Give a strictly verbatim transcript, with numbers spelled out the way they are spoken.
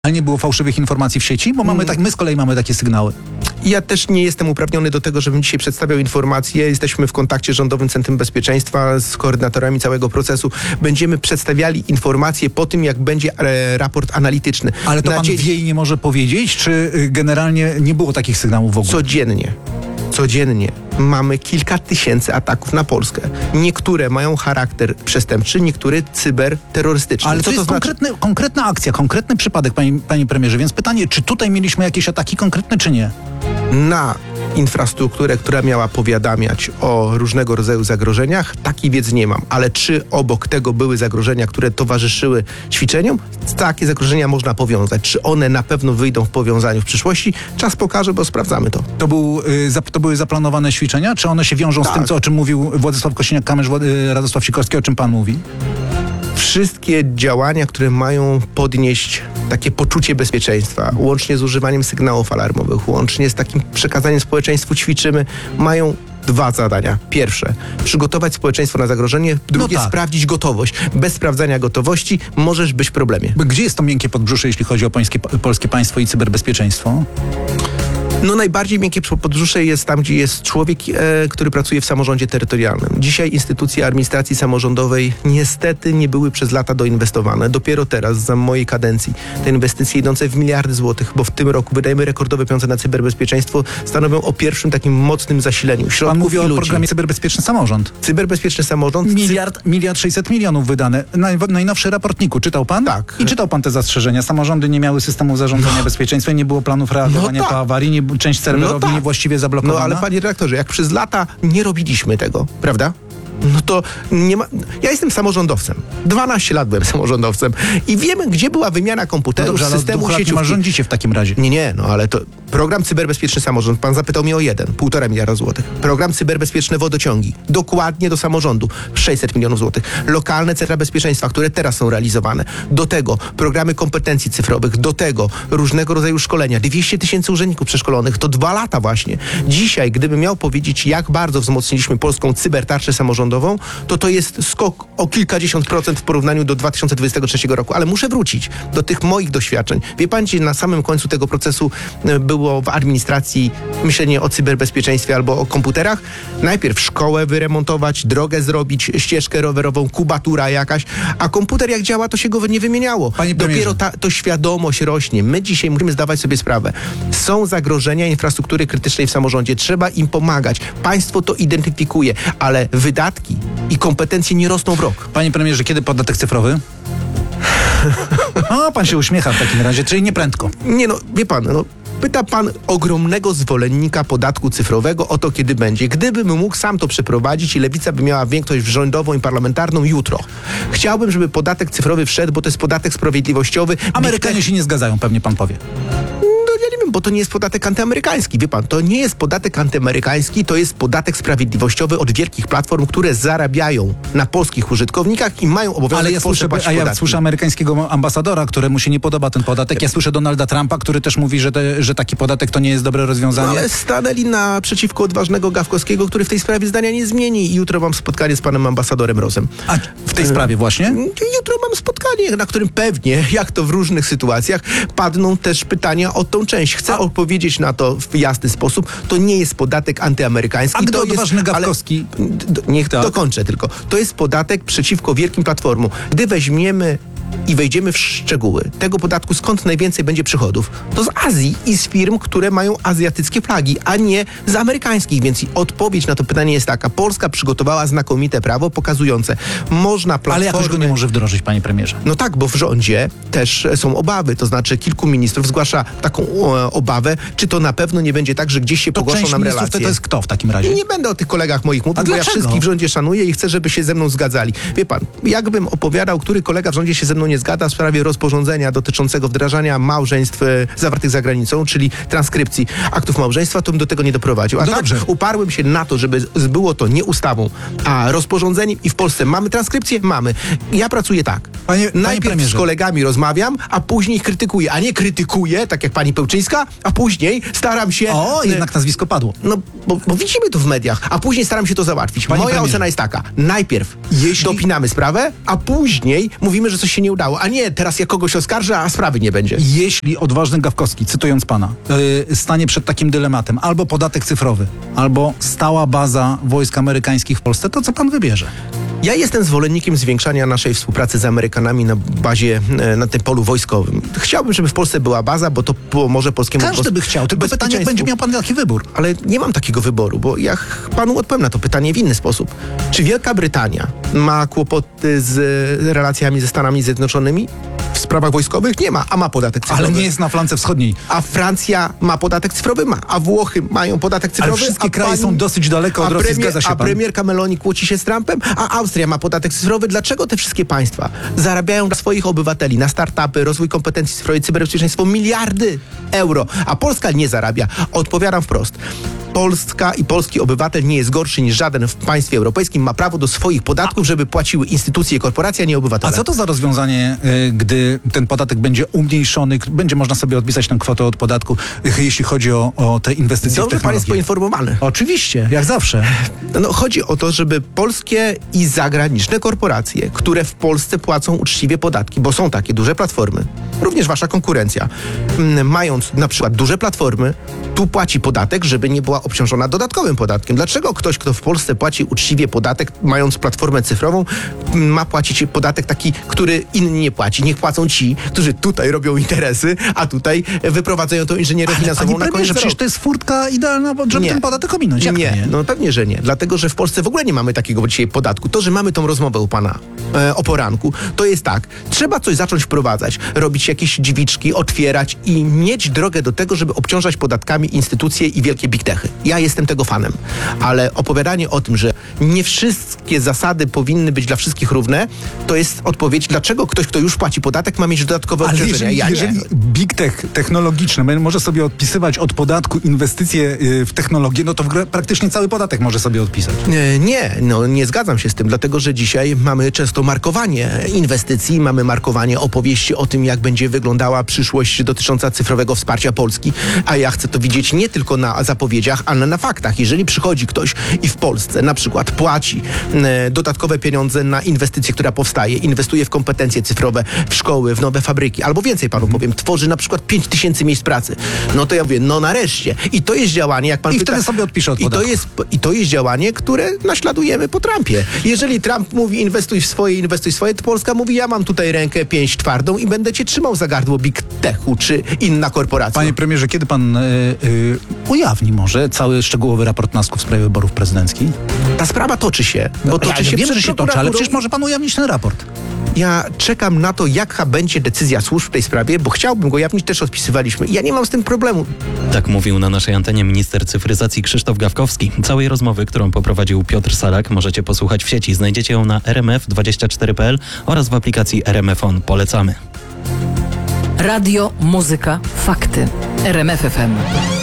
Ale nie było fałszywych informacji w sieci? Bo mamy tak, my z kolei mamy takie sygnały. Ja też nie jestem uprawniony do tego, żebym dzisiaj przedstawiał informacje. Jesteśmy w kontakcie z Rządowym Centrum Bezpieczeństwa, z koordynatorami całego procesu. Będziemy przedstawiali informacje po tym, jak będzie e, raport analityczny. Ale to Na pan dzień... wie i nie może powiedzieć, czy y, generalnie nie było takich sygnałów w ogóle? Codziennie. Codziennie mamy kilka tysięcy ataków na Polskę. Niektóre mają charakter przestępczy, niektóre cyberterrorystyczny. Ale Co to jest znaczy? konkretny, konkretna akcja, konkretny przypadek, panie, panie premierze. Więc pytanie, czy tutaj mieliśmy jakieś ataki konkretne, czy nie? Na infrastrukturę, która miała powiadamiać o różnego rodzaju zagrożeniach, takiej wiedzy nie mam. Ale czy obok tego były zagrożenia, które towarzyszyły ćwiczeniom? Takie zagrożenia można powiązać. Czy one na pewno wyjdą w powiązaniu w przyszłości? Czas pokaże, bo sprawdzamy to. To, był, y, zap, to były zaplanowane ćwiczenia? Czy one się wiążą Tak. z tym, co, o czym mówił Władysław Kosiniak-Kamysz, y, Radosław Sikorski, o czym pan mówi? Wszystkie działania, które mają podnieść takie poczucie bezpieczeństwa, łącznie z używaniem sygnałów alarmowych, łącznie z takim przekazaniem społeczeństwu ćwiczymy, mają dwa zadania. Pierwsze, przygotować społeczeństwo na zagrożenie. Drugie, tak. sprawdzić gotowość. Bez sprawdzania gotowości możesz być w problemie. Gdzie jest to miękkie podbrzusze, jeśli chodzi o polskie, polskie państwo i cyberbezpieczeństwo? No najbardziej miękkie podbrzusze jest tam, gdzie jest człowiek, e, który pracuje w samorządzie terytorialnym. Dzisiaj instytucje administracji samorządowej niestety nie były przez lata doinwestowane. Dopiero teraz, za mojej kadencji, te inwestycje idące w miliardy złotych, bo w tym roku wydajemy rekordowe pieniądze na cyberbezpieczeństwo, stanowią o pierwszym takim mocnym zasileniu środków Pan mówi i o ludzi. programie Cyberbezpieczny Samorząd. Cyberbezpieczny samorząd. Miliard, miliard sześćset milionów wydane. Naj, najnowszy raportniku. Czytał pan? Tak. I czytał pan te zastrzeżenia. Samorządy nie miały systemu zarządzania No. bezpieczeństwa, nie było planów reagowania No tak. po awarii, nie, część serwerów No tak. niewłaściwie No zablokowana. ale panie redaktorze, jak przez lata nie robiliśmy tego, prawda? No to nie ma... Ja jestem samorządowcem. dwanaście lat byłem samorządowcem i wiemy, gdzie była wymiana No komputerów, dobrze, ale od systemu dwóch lat nie sieciówki. ma rządzicie w takim razie. Nie, nie, no ale to program Cyberbezpieczny Samorząd, pan zapytał mnie o jeden, półtora miliarda złotych. Program Cyberbezpieczne Wodociągi, dokładnie do samorządu, sześćset milionów złotych. Lokalne centra bezpieczeństwa, które teraz są realizowane. Do tego programy kompetencji cyfrowych, do tego różnego rodzaju szkolenia. dwieście tysięcy urzędników przeszkolonych, to dwa lata właśnie. Dzisiaj, gdybym miał powiedzieć, jak bardzo wzmocniliśmy polską cybertarczę samorządową, to to jest skok o kilkadziesiąt procent w porównaniu do dwa tysiące dwudziestego trzeciego roku. Ale muszę wrócić do tych moich doświadczeń. Wie pan, gdzie na samym końcu tego procesu e, było w administracji myślenie o cyberbezpieczeństwie albo o komputerach? Najpierw szkołę wyremontować, drogę zrobić, ścieżkę rowerową, kubatura jakaś, a komputer jak działa, to się go nie wymieniało. Panie premierze. Dopiero ta, to świadomość rośnie. My dzisiaj musimy zdawać sobie sprawę. Są zagrożenia infrastruktury krytycznej w samorządzie. Trzeba im pomagać. Państwo to identyfikuje, ale wydatki i kompetencje nie rosną w rok. Panie premierze, kiedy podatek cyfrowy? O, pan się uśmiecha w takim razie, czyli nie prędko. Nie no, wie pan, no, pyta pan ogromnego zwolennika podatku cyfrowego o to, kiedy będzie. Gdybym mógł sam to przeprowadzić i Lewica by miała większość rządową i parlamentarną jutro. Chciałbym, żeby podatek cyfrowy wszedł, bo to jest podatek sprawiedliwościowy. Amerykanie się nie zgadzają, pewnie pan powie. No ja nie wiem, bo to nie jest podatek antyamerykański. Wie pan, to nie jest podatek antyamerykański, to jest podatek sprawiedliwościowy od wielkich platform, które zarabiają na polskich użytkownikach i mają obowiązek Ale ja w Polsce słyszę, płacić a ja podatki. słyszę amerykańskiego ambasadora, któremu się nie podoba ten podatek. Ja słyszę Donalda Trumpa, który też mówi, że, te, że taki podatek to nie jest dobre No, rozwiązanie. ale stanęli naprzeciwko odważnego Gawkowskiego, który w tej sprawie zdania nie zmieni i jutro mam spotkanie z panem ambasadorem Rozem. A w tej sprawie właśnie? Jutro mam spotkanie, na którym pewnie, jak to w różnych sytuacjach, padną też pytania o tą część. Chcę A- odpowiedzieć na to w jasny sposób. To nie jest podatek antyamerykański. A gdy to jest, odważny Gawkowski... Ale, d- niech Tak. dokończę tylko. To jest podatek przeciwko wielkim platformom. Gdy weźmiemy i wejdziemy w szczegóły tego podatku, skąd najwięcej będzie przychodów, to z Azji i z firm, które mają azjatyckie flagi, a nie z amerykańskich. Więc odpowiedź na to pytanie jest taka. Polska przygotowała znakomite prawo pokazujące, można platformy... Ale jakoś go nie może wdrożyć, panie premierze. No tak, bo w rządzie też są obawy, to znaczy kilku ministrów zgłasza taką e, obawę, czy to na pewno nie będzie tak, że gdzieś się To pogorszą część nam ministrów relacje. to, to jest kto w takim razie? Nie będę o tych kolegach moich mówił, A bo ja dlaczego? wszystkich w rządzie szanuję i chcę, żeby się ze mną zgadzali. Wie pan, jakbym opowiadał, który kolega w rządzie się ze mną nie zgadza w sprawie rozporządzenia dotyczącego wdrażania małżeństw e, zawartych za granicą, czyli transkrypcji aktów małżeństwa, to bym do tego nie doprowadził. A No tak dobrze. uparłem się na to, żeby z- było to nie ustawą, a rozporządzeniem i w Polsce mamy transkrypcję? Mamy. Ja pracuję tak. Panie- panie Najpierw z premierze. kolegami rozmawiam, a później krytykuję. A nie krytykuję, tak jak pani Pełczyńska, a później staram się... O, jednak nazwisko padło. No, bo, bo widzimy to w mediach, a później staram się to załatwić. Panie Moja premierze. ocena jest taka. Najpierw Jeśli- dopinamy sprawę, a później mówimy, że coś się nie udało. A nie, teraz ja kogoś oskarżę, a sprawy nie będzie. Jeśli odważny Gawkowski, cytując pana, yy, stanie przed takim dylematem, albo podatek cyfrowy, albo stała baza wojsk amerykańskich w Polsce, to co pan wybierze? Ja jestem zwolennikiem zwiększania naszej współpracy z Amerykanami na bazie, e, na tym polu wojskowym. Chciałbym, żeby w Polsce była baza, bo to pomoże polskiemu Każdy pos- by chciał, tylko pytanie, jak bezpieczeństwu. będzie miał pan taki wybór. Ale nie mam takiego wyboru, bo ja ch- panu odpowiem na to pytanie w inny sposób. Czy Wielka Brytania ma kłopoty z e, relacjami ze Stanami Zjednoczonymi? W sprawach wojskowych nie ma, a ma podatek cyfrowy. Ale nie jest na flance wschodniej. A Francja ma podatek cyfrowy? Ma. A Włochy mają podatek cyfrowy? Ale wszystkie a kraje są dosyć daleko od a Rosji, premier, zgadza się A pan? premierka Meloni kłóci się z Trumpem? A Austria ma podatek cyfrowy? Dlaczego te wszystkie państwa zarabiają dla swoich obywateli na startupy, rozwój kompetencji cyfrowej, cyberbezpieczeństwo miliardy euro, a Polska nie zarabia? Odpowiadam wprost. Polska i polski obywatel nie jest gorszy niż żaden w państwie europejskim. Ma prawo do swoich podatków, żeby płaciły instytucje i korporacje, a nie obywatele. A co to za rozwiązanie, y, gdy ten podatek będzie umniejszony, k- będzie można sobie odpisać tę kwotę od podatku, y, jeśli chodzi o, o te inwestycje Dobrze w pan jest technologię? poinformowany. Oczywiście, jak zawsze. No, chodzi o to, żeby polskie i zagraniczne korporacje, które w Polsce płacą uczciwie podatki, bo są takie duże platformy, również wasza konkurencja, m, mając na przykład duże platformy, tu płaci podatek, żeby nie była obciążona dodatkowym podatkiem. Dlaczego ktoś, kto w Polsce płaci uczciwie podatek, mając platformę cyfrową, m, ma płacić podatek taki, który inni nie płaci? Niech płacą ci, którzy tutaj robią interesy, a tutaj wyprowadzają tą inżynierię Ale finansową panie na koniec premierze, przecież roku. to jest furtka idealna, żeby Nie. ten podatek ominąć. Jak nie, to nie? no pewnie, że nie. Dlatego, że w Polsce w ogóle nie mamy takiego dzisiaj podatku. To, że mamy tą rozmowę u pana e, o poranku, to jest tak. Trzeba coś zacząć wprowadzać, robić jakieś drzwiczki, otwierać i mieć drogę do tego, żeby obciążać podatkami instytucje i wielkie big techy. Ja jestem tego fanem. Ale opowiadanie o tym, że nie wszystkie zasady powinny być dla wszystkich równe, to jest odpowiedź, dlaczego ktoś, kto już płaci podatek, ma mieć dodatkowe Ale obciążenia. jeżeli, Ja jeżeli nie. big tech technologiczny może sobie odpisywać od podatku inwestycje y, w technologię, no to w grę praktycznie cały podatek może sobie odpisać. E, Nie, no nie zgadzam się z tym, dlatego że dzisiaj mamy często markowanie inwestycji, mamy markowanie opowieści o tym, jak będzie wyglądała przyszłość dotycząca cyfrowego wsparcia Polski, a ja chcę to widzieć nie tylko na zapowiedziach, ale na faktach. Jeżeli przychodzi ktoś i w Polsce na przykład płaci e, dodatkowe pieniądze na inwestycję, która powstaje, inwestuje w kompetencje cyfrowe, w szkoły, w nowe fabryki, albo więcej panu powiem, tworzy na przykład pięć tysięcy miejsc pracy, no to ja mówię, no nareszcie. I to jest działanie, jak pan I pyta, wtedy sobie odpisze od I to podatku. jest I to jest działanie, które naśladujemy po Trumpie. Jeżeli Trump mówi inwestuj w swoje, inwestuj w swoje, to Polska mówi ja mam tutaj rękę, pięść twardą i będę cię trzymał za gardło Big Techu czy inna korporacja. Panie premierze, kiedy pan y, y, ujawni może cały szczegółowy raport NASK-u w sprawie wyborów prezydenckich? Ta sprawa toczy się, bo toczy ja się wiem, przed że się toczy, ale prokuraturą. przecież może pan ujawnić ten raport. Ja czekam na to, jaka będzie decyzja służb w tej sprawie, bo chciałbym go ujawnić, też odpisywaliśmy. Ja nie mam z tym problemu. Tak mówił na naszej antenie minister cyfryzacji Krzysztof Gawkowski. Całej rozmowy, którą poprowadził Piotr Salak, możecie posłuchać w sieci. Znajdziecie ją na r m f dwadzieścia cztery kropka p l oraz w aplikacji R M F On. Polecamy. Radio, muzyka, fakty. R M F F M.